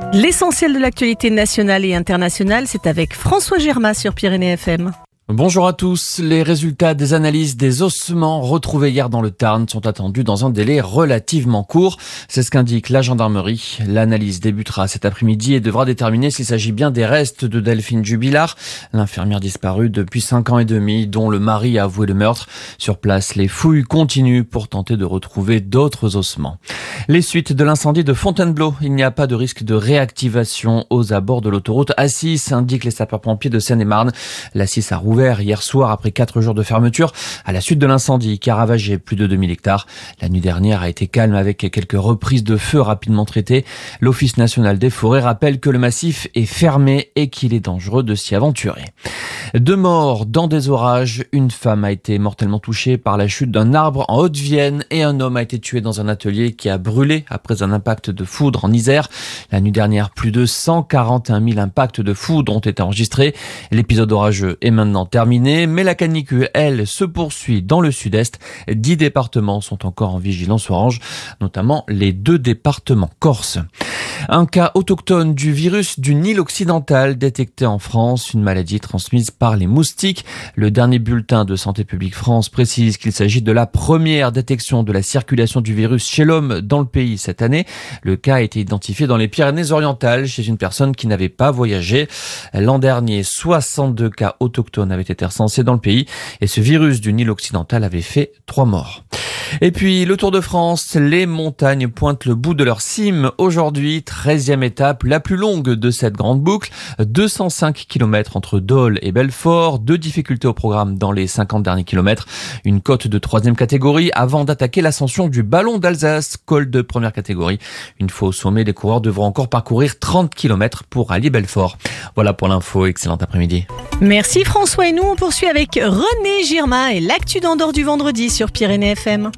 L'essentiel de l'actualité nationale et internationale, c'est avec François Germain sur Pyrénées FM. Bonjour à tous. Les résultats des analyses des ossements retrouvés hier dans le Tarn sont attendus dans un délai relativement court. C'est ce qu'indique la gendarmerie. L'analyse débutera cet après-midi et devra déterminer s'il s'agit bien des restes de Delphine Jubilard, l'infirmière disparue depuis 5 ans et demi, dont le mari a avoué le meurtre. Sur place, les fouilles continuent pour tenter de retrouver d'autres ossements. Les suites de l'incendie de Fontainebleau. Il n'y a pas de risque de réactivation aux abords de l'autoroute A6, indiquent les sapeurs-pompiers de Seine-et-Marne. La6 a rouvert hier soir après 4 jours de fermeture à la suite de l'incendie qui a ravagé plus de 2000 hectares. La nuit dernière a été calme avec quelques reprises de feu rapidement traitées. L'Office national des forêts rappelle que le massif est fermé et qu'il est dangereux de s'y aventurer. 2 morts dans des orages. Une femme a été mortellement touchée par la chute d'un arbre en Haute-Vienne et un homme a été tué dans un atelier qui a brûlé après un impact de foudre en Isère. La nuit dernière, plus de 141 000 impacts de foudre ont été enregistrés. L'épisode orageux est maintenant terminé, mais la canicule, elle, se poursuit dans le sud-est. 10 départements sont encore en vigilance orange, notamment les 2 départements corses. Un cas autochtone du virus du Nil occidental détecté en France, une maladie transmise par les moustiques. Le dernier bulletin de Santé publique France précise qu'il s'agit de la première détection de la circulation du virus chez l'homme dans le pays cette année. Le cas a été identifié dans les Pyrénées-Orientales chez une personne qui n'avait pas voyagé. L'an dernier, 62 cas autochtones avaient été recensés dans le pays et ce virus du Nil occidental avait fait 3 morts. Et puis le Tour de France, les montagnes pointent le bout de leur cime. Aujourd'hui, 13e étape, la plus longue de cette grande boucle. 205 km entre Dole et Belfort. 2 difficultés au programme dans les 50 derniers kilomètres. Une côte de 3e catégorie avant d'attaquer l'ascension du Ballon d'Alsace, col de première catégorie. Une fois au sommet, les coureurs devront encore parcourir 30 km pour allier Belfort. Voilà pour l'info. Excellent après-midi. Merci François et nous on poursuit avec René Girma et l'actu d'Andorre du vendredi sur Pyrénées FM.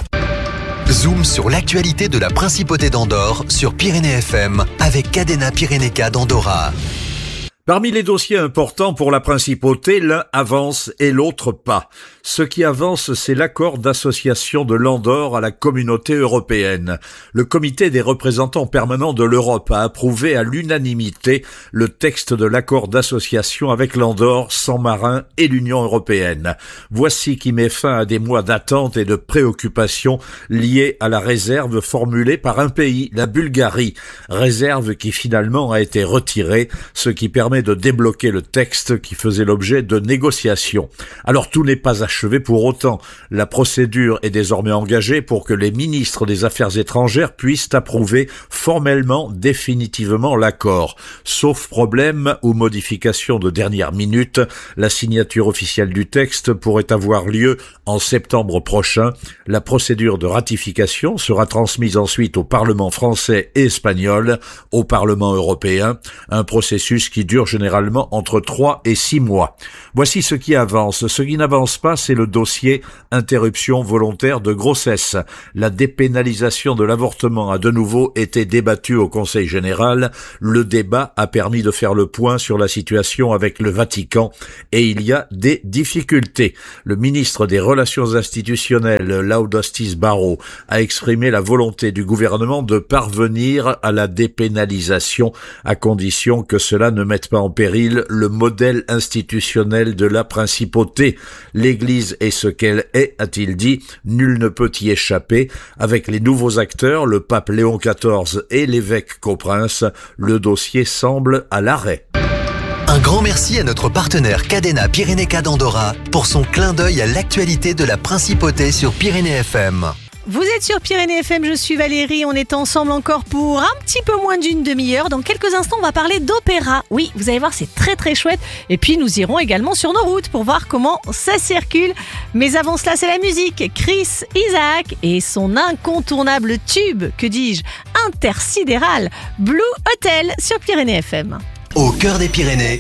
Zoom sur l'actualité de la Principauté d'Andorre sur Pyrénées FM avec Cadena Pyrénéca d'Andorra. Parmi les dossiers importants pour la Principauté, l'un avance et l'autre pas. Ce qui avance, c'est l'accord d'association de l'Andorre à la Communauté européenne. Le comité des représentants permanents de l'Europe a approuvé à l'unanimité le texte de l'accord d'association avec l'Andorre, Saint-Marin et l'Union européenne. Voici qui met fin à des mois d'attente et de préoccupation liées à la réserve formulée par un pays, la Bulgarie. Réserve qui finalement a été retirée, ce qui permet de débloquer le texte qui faisait l'objet de négociations. Alors tout n'est pas achevé pour autant. La procédure est désormais engagée pour que les ministres des Affaires étrangères puissent approuver formellement, définitivement l'accord. Sauf problème ou modification de dernière minute, la signature officielle du texte pourrait avoir lieu en septembre prochain. La procédure de ratification sera transmise ensuite au Parlement français et espagnol, au Parlement européen, un processus qui dure généralement entre 3 et 6 mois. Voici ce qui avance. Ce qui n'avance pas, c'est le dossier interruption volontaire de grossesse. La dépénalisation de l'avortement a de nouveau été débattue au Conseil général. Le débat a permis de faire le point sur la situation avec le Vatican et il y a des difficultés. Le ministre des Relations institutionnelles, Laudastis Barrault, a exprimé la volonté du gouvernement de parvenir à la dépénalisation à condition que cela ne mette pas en péril le modèle institutionnel de la Principauté. L'Église est ce qu'elle est, a-t-il dit, nul ne peut y échapper. Avec les nouveaux acteurs, le pape Léon XIV et l'évêque Coprince, le dossier semble à l'arrêt. Un grand merci à notre partenaire Cadena Pyrénéca d'Andorra pour son clin d'œil à l'actualité de la Principauté sur Pyrénées FM. Vous êtes sur Pyrénées FM, je suis Valérie, on est ensemble encore pour un petit peu moins d'une demi-heure. Dans quelques instants, on va parler d'opéra. Oui, vous allez voir, c'est très très chouette. Et puis, nous irons également sur nos routes pour voir comment ça circule. Mais avant cela, c'est la musique. Chris Isaak et son incontournable tube, que dis-je, intersidéral, Blue Hotel sur Pyrénées FM. Au cœur des Pyrénées,